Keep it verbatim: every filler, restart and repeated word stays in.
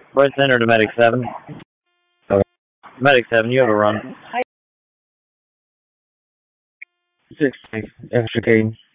Press enter to Medic seven. Okay. Medic seven, you have a run. Six, extricating.